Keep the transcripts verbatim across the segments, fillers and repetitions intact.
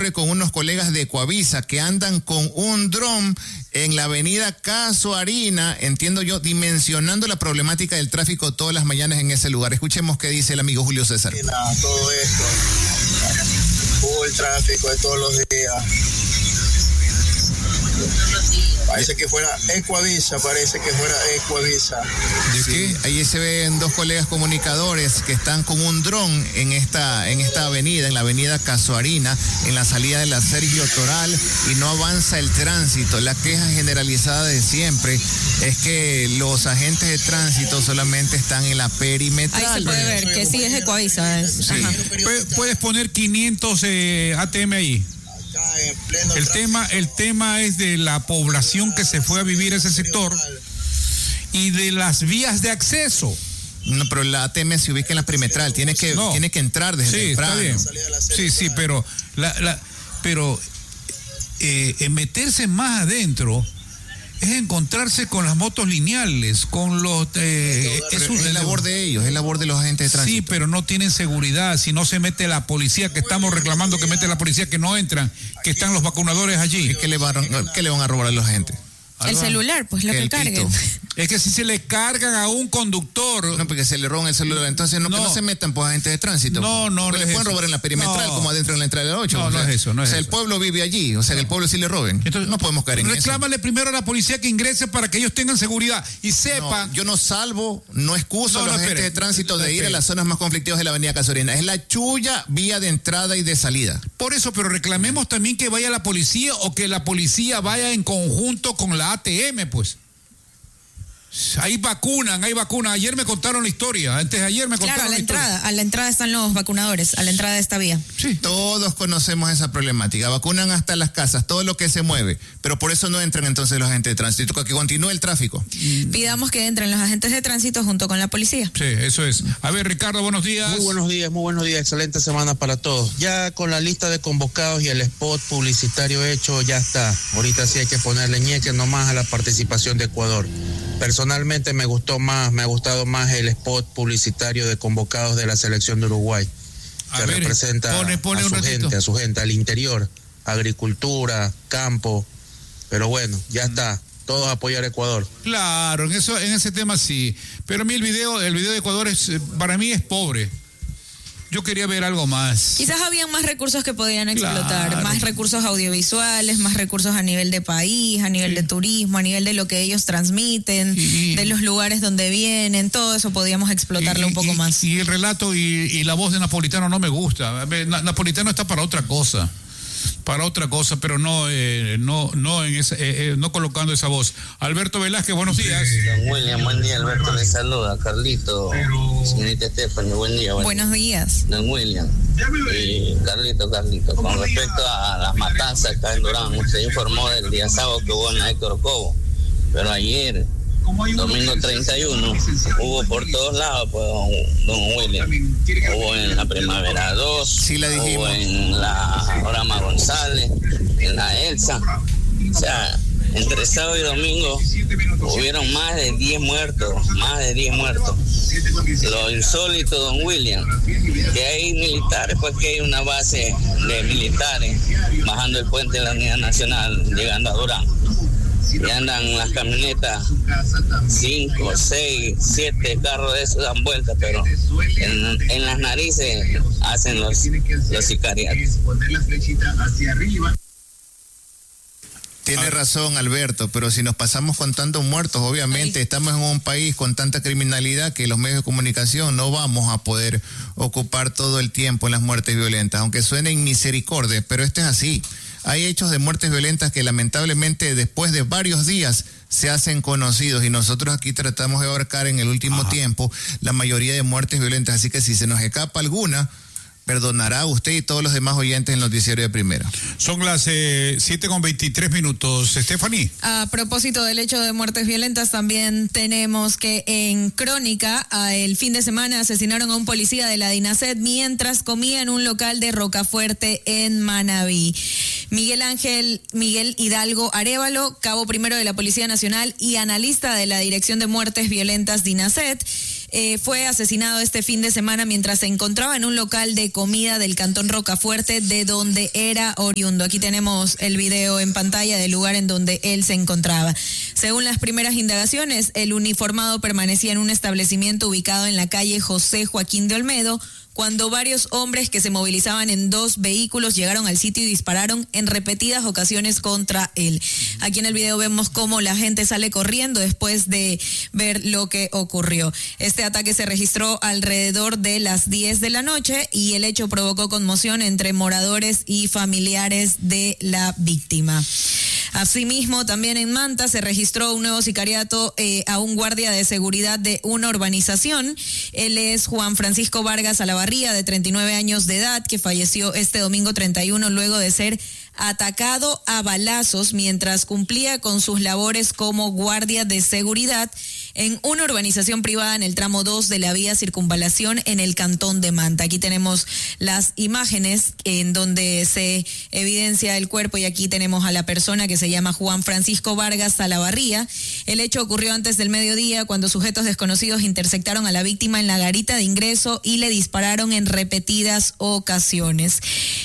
ocurre con unos colegas de Ecuavisa que andan con un dron en la avenida Casuarina, entiendo yo, dimensionando la problemática del tráfico todas las mañanas en ese lugar. Escuchemos qué dice el amigo Julio César. Todo esto, hubo el tráfico de todos los días. Parece que fuera Ecuavisa, parece que fuera Ecuavisa. ¿De sí. qué? Ahí se ven dos colegas comunicadores que están con un dron en esta, en esta avenida, en la avenida Casuarina, en la salida de la Sergio Toral, y no avanza el tránsito. La queja generalizada de siempre es que los agentes de tránsito solamente están en la perimetral. Ahí se puede ver que sí es Ecuavisa. Es. Sí. Puedes poner quinientos eh, A T M ahí. El tema, el tema es de la población que se fue a vivir a ese sector y de las vías de acceso. No, pero la A T M se ubica en la perimetral, tiene que, no. tiene que entrar desde sí, temprano. Está bien. Sí, sí, pero la, la, pero eh, meterse más adentro es encontrarse con las motos lineales, con los... Eh, es, un, es labor de ellos, es labor de los agentes de tránsito. Sí, pero no tienen seguridad. Si no se mete la policía, que estamos reclamando que mete la policía, que no entran, que están los vacunadores allí. ¿Qué le van, qué le van a robar a la gente? El celular, pues lo que carguen. Es que si se le cargan a un conductor... No, porque se le roban el celular. Entonces no, no, no se metan pues agentes de tránsito. No, no, pues no le es pueden eso. robar en la perimetral, no. como adentro en la entrada del ocho. No, o sea, no es eso, no es O sea, eso. el pueblo vive allí, o sea, que el pueblo sí le roben. Entonces no podemos caer en reclámale eso. Reclámale primero a la policía que ingrese para que ellos tengan seguridad y sepan... No, yo no salvo, no excuso no, a los no, agentes espere, de tránsito de espere. ir a las zonas más conflictivas de la avenida Casuarina. Es la chulla vía de entrada y de salida. Por eso, pero reclamemos también que vaya la policía o que la policía vaya en conjunto con la A T M, pues. Ahí vacunan, ahí vacunan. Ayer me contaron la historia, antes de ayer me contaron claro, a la, la entrada, historia. a la entrada están los vacunadores, a la entrada de esta vía. Sí, todos conocemos esa problemática. Vacunan hasta las casas, todo lo que se mueve, pero por eso no entran entonces los agentes de tránsito, que continúe el tráfico. Pidamos que entren los agentes de tránsito junto con la policía. Sí, eso es. A ver, Ricardo, buenos días. Muy buenos días, muy buenos días. Excelente semana para todos. Ya con la lista de convocados y el spot publicitario hecho, ya está. Ahorita sí hay que ponerle ñeque nomás a la participación de Ecuador. Personalmente me gustó más, me ha gustado más el spot publicitario de convocados de la selección de Uruguay, que a ver, representa pone, pone a su gente, a su gente, al interior, agricultura, campo, pero bueno, ya está, todos apoyar a Ecuador. Claro, en eso, en ese tema sí, pero a mí el video, el video de Ecuador es, para mí es pobre. Yo quería ver algo más. Quizás habían más recursos que podían explotar, claro. más recursos audiovisuales, más recursos a nivel de país, a nivel sí. de turismo, a nivel de lo que ellos transmiten, y, de los lugares donde vienen, todo eso podíamos explotarlo y, un poco y, más. Y el relato y, y la voz de Napolitano no me gusta. Napolitano está para otra cosa. Para otra cosa, pero no eh, no no en esa, eh, eh, no colocando esa voz. Alberto Velázquez, buenos días. Don William, buen día. Alberto le saluda. Carlito, señorita Estefany, buen día. Buen buenos días. Don William. Y Carlito, Carlito, con respecto a las matanzas acá en Durán, usted informó del día sábado que hubo en la Héctor Cobo, pero ayer, domingo treinta y uno, hubo por todos lados, pues, don, don William. Hubo en la Primavera dos, sí, la hubo en la Orama González, en la Elsa. O sea, entre sábado y domingo hubieron más de diez muertos, más de diez muertos. Lo insólito, don William, que hay militares, pues que hay una base de militares bajando el puente de la Unidad Nacional, llegando a Durán. Y andan las camionetas, cinco, seis, siete carros de esos dan vueltas, pero en, en las narices hacen los, los sicariatos. Tiene razón, Alberto, pero si nos pasamos con tantos muertos, obviamente estamos en un país con tanta criminalidad que los medios de comunicación no vamos a poder ocupar todo el tiempo en las muertes violentas, aunque suenen misericordia, pero esto es así. Hay hechos de muertes violentas que lamentablemente después de varios días se hacen conocidos y nosotros aquí tratamos de abarcar en el último Ajá. tiempo la mayoría de muertes violentas, así que si se nos escapa alguna, perdonará usted y todos los demás oyentes en Noticiero de Primera. Son las eh, siete con veintitrés minutos. Stephanie. A propósito del hecho de muertes violentas, también tenemos que en Crónica, el fin de semana asesinaron a un policía de la DINASET mientras comía en un local de Rocafuerte en Manabí. Miguel Ángel, Miguel Hidalgo Arévalo, cabo primero de la Policía Nacional y analista de la Dirección de Muertes Violentas DINASET, eh, fue asesinado este fin de semana mientras se encontraba en un local de comida del cantón Rocafuerte, de donde era oriundo. Aquí tenemos el video en pantalla del lugar en donde él se encontraba. Según las primeras indagaciones, el uniformado permanecía en un establecimiento ubicado en la calle José Joaquín de Olmedo, cuando varios hombres que se movilizaban en dos vehículos llegaron al sitio y dispararon en repetidas ocasiones contra él. Aquí en el video vemos cómo la gente sale corriendo después de ver lo que ocurrió. Este ataque se registró alrededor de las diez de la noche y el hecho provocó conmoción entre moradores y familiares de la víctima. Asimismo, también en Manta se registró un nuevo sicariato eh, a un guardia de seguridad de una urbanización. Él es Juan Francisco Vargas Alavarría, de treinta y nueve años de edad, que falleció este domingo treinta y uno luego de ser atacado a balazos mientras cumplía con sus labores como guardia de seguridad en una urbanización privada en el tramo dos de la vía Circunvalación en el cantón de Manta. Aquí tenemos las imágenes en donde se evidencia el cuerpo y aquí tenemos a la persona que se llama Juan Francisco Vargas Salavarría. El hecho ocurrió antes del mediodía cuando sujetos desconocidos interceptaron a la víctima en la garita de ingreso y le dispararon en repetidas ocasiones.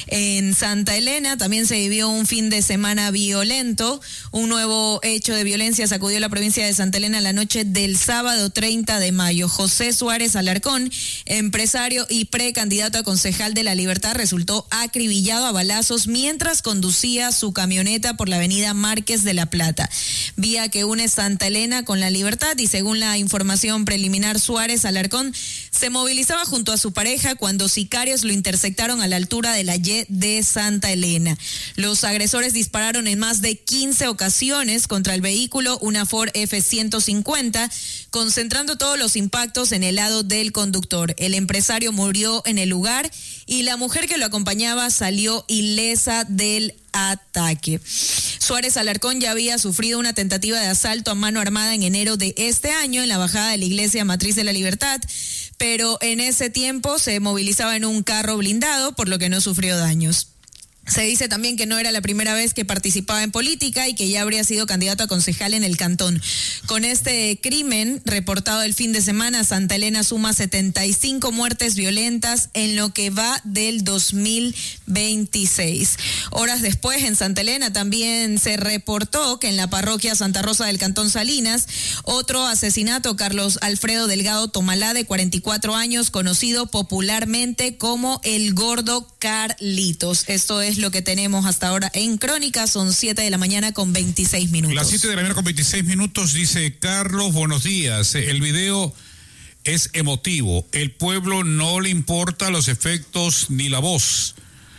En Santa Elena también se vivió un fin de semana violento. Un nuevo hecho de violencia sacudió la provincia de Santa Elena la noche del sábado treinta de mayo. José Suárez Alarcón, empresario y precandidato a concejal de La Libertad, resultó acribillado a balazos mientras conducía su camioneta por la avenida Márquez de la Plata, vía que une Santa Elena con La Libertad, y según la información preliminar, Suárez Alarcón se movilizaba junto a su pareja cuando sicarios lo interceptaron a la altura de la Y de Santa Elena. Los agresores dispararon en más de quince ocasiones contra el vehículo, una Ford F ciento cincuenta, concentrando todos los impactos en el lado del conductor. El empresario murió en el lugar y la mujer que lo acompañaba salió ilesa del ataque. Suárez Alarcón ya había sufrido una tentativa de asalto a mano armada en enero de este año en la bajada de la Iglesia Matriz de La Libertad, pero en ese tiempo se movilizaba en un carro blindado, por lo que no sufrió daños. Se dice también que no era la primera vez que participaba en política y que ya habría sido candidato a concejal en el cantón. Con este crimen reportado el fin de semana, Santa Elena suma setenta y cinco muertes violentas en lo que va del dos mil veintiséis. Horas después, en Santa Elena también se reportó que en la parroquia Santa Rosa del cantón Salinas, otro asesinato. Carlos Alfredo Delgado Tomalá, de cuarenta y cuatro años, conocido popularmente como el Gordo Carlitos. Esto es lo que tenemos hasta ahora en Crónica. Son siete de la mañana con veintiséis minutos. Las siete de la mañana con veintiséis minutos, dice Carlos, buenos días. El video es emotivo. El pueblo no le importa los efectos ni la voz.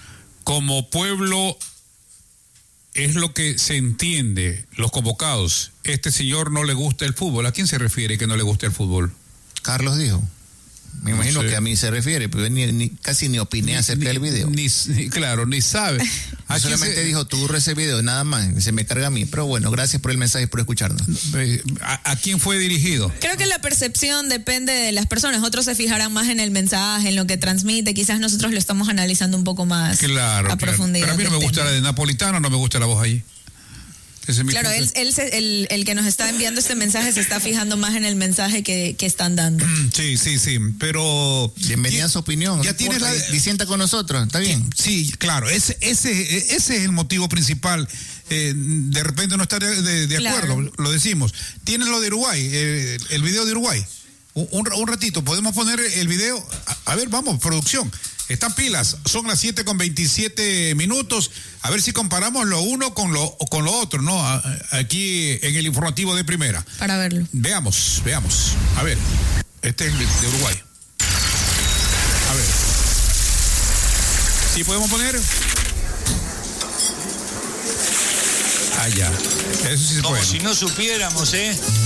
Como pueblo es lo que se entiende, los convocados. Este señor no le gusta el fútbol. ¿A quién se refiere que no le gusta el fútbol? Carlos dijo. Me imagino no sé. Que a mí se refiere, pero ni, ni, casi ni opiné ni, acerca ni, del video. Ni, ni, claro, ni sabe. Solamente se... dijo, tú borra ese video, nada más, se me carga a mí. Pero bueno, gracias por el mensaje y por escucharnos. ¿A, ¿A quién fue dirigido? Creo que la percepción depende de las personas. Otros se fijarán más en el mensaje, en lo que transmite. Quizás nosotros lo estamos analizando un poco más claro, a claro. profundidad. Pero a mí no me gusta tema. La de Napolitano, no me gusta la voz allí. Claro, él, él se, el, el que nos está enviando este mensaje se está fijando más en el mensaje que, que están dando. Sí, sí, sí, pero... Bienvenida a su opinión. Ya tienes la... Disienta con nosotros, ¿está bien? Sí, claro, ese, ese, ese es el motivo principal. Eh, de repente no estar de, de, de acuerdo, claro. Lo decimos. Tienes lo de Uruguay, eh, el video de Uruguay. Un, un ratito, ¿podemos poner el video? A, a ver, vamos, producción. Están pilas, son las siete con veintisiete minutos. A ver si comparamos lo uno con lo, con lo otro, ¿no? Aquí en el informativo de primera. Para verlo. Veamos, veamos. A ver, este es el de Uruguay. A ver. ¿Sí podemos poner? Ah, ya. Eso sí se Como puede. si no supiéramos, ¿eh?